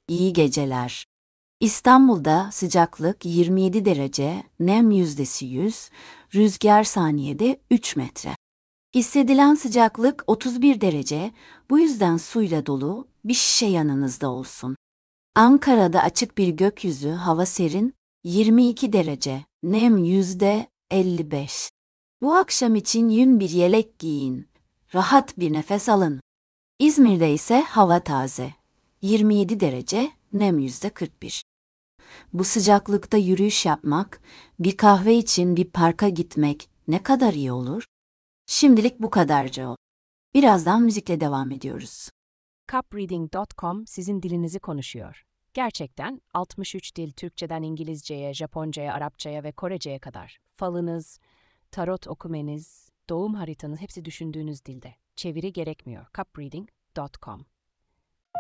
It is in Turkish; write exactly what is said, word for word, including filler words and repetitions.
İyi geceler. İstanbul'da sıcaklık yirmi yedi derece, nem yüzdesi yüz, rüzgar saniyede üç metre. Hissedilen sıcaklık otuz bir derece, bu yüzden suyla dolu bir şişe yanınızda olsun. Ankara'da açık bir gökyüzü, hava serin, yirmi iki derece, nem yüzde elli beş. Bu akşam için yün bir yelek giyin, rahat bir nefes alın. İzmir'de ise hava taze, yirmi yedi derece, nem yüzde kırk bir. Bu sıcaklıkta yürüyüş yapmak, bir kahve için bir parka gitmek ne kadar iyi olur? Şimdilik bu kadarcı o. Birazdan müzikle devam ediyoruz. cup reading nokta com sizin dilinizi konuşuyor. Gerçekten altmış üç dil, Türkçeden İngilizceye, Japoncaya, Arapçaya ve Korece'ye kadar. Falınız, tarot okumeniz, doğum haritanız hepsi düşündüğünüz dilde. Çeviri gerekmiyor. cup reading nokta com